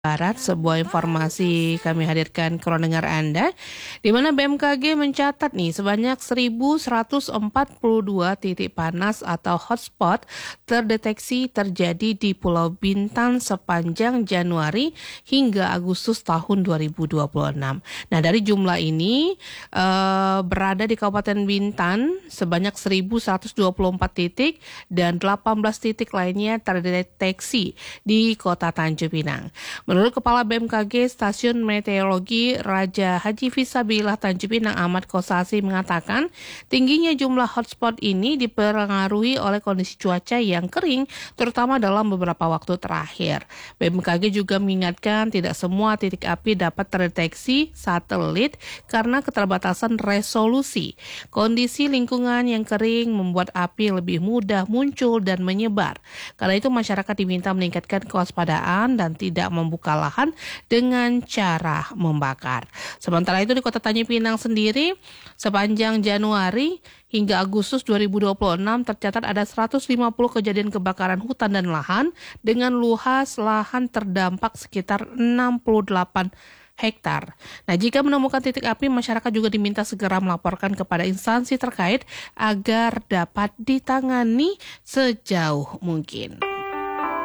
Barat, sebuah informasi kami hadirkan ke pendengar Anda, di mana BMKG mencatat sebanyak 1.142 titik panas atau hotspot terdeteksi terjadi di Pulau Bintan sepanjang Januari hingga Agustus tahun 2026. Nah, dari jumlah ini berada di Kabupaten Bintan sebanyak 1.124 titik dan 18 titik lainnya terdeteksi di Kota Tanjung Pinang. Menurut Kepala BMKG Stasiun Meteorologi Raja Haji Fisabilillah Tanjung Pinang Ahmad Kosasi mengatakan tingginya jumlah hotspot ini dipengaruhi oleh kondisi cuaca yang kering terutama dalam beberapa waktu terakhir. BMKG juga mengingatkan tidak semua titik api dapat terdeteksi satelit karena keterbatasan resolusi. Kondisi lingkungan yang kering membuat api lebih mudah muncul dan menyebar. Karena itu masyarakat diminta meningkatkan kewaspadaan dan tidak membuka lahan dengan cara membakar. Sementara itu di Kota Tanjung Pinang sendiri, sepanjang Januari hingga Agustus 2026 tercatat ada 150 kejadian kebakaran hutan dan lahan dengan luas lahan terdampak sekitar 68 hektar. Nah, jika menemukan titik api, masyarakat juga diminta segera melaporkan kepada instansi terkait agar dapat ditangani sejauh mungkin.